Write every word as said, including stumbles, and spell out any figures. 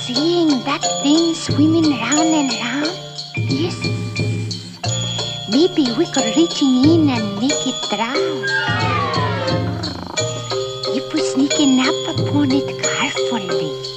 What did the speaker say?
seeing that thing swimming round and round? Yes. Maybe we could reaching in and make it drown. If we sneaking up upon it carefully.